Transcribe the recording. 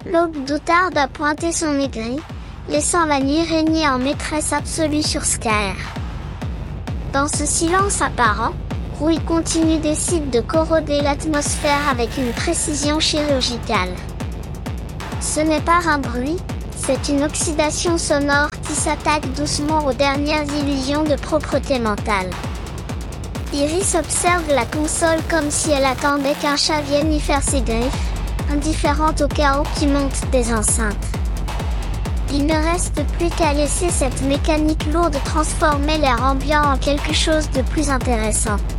L'aube doutarde a pointé son aiguille, laissant la nuit régner en maîtresse absolue sur Skyr. Dans ce silence apparent, Rouille continue décide de corroder l'atmosphère avec une précision chirurgicale. Ce n'est pas un bruit, c'est une oxydation sonore qui s'attaque doucement aux dernières illusions de propreté mentale. Iris observe la console comme si elle attendait qu'un chat vienne y faire ses griffes, indifférente au chaos qui monte des enceintes. Il ne reste plus qu'à laisser cette mécanique lourde transformer l'air ambiant en quelque chose de plus intéressant.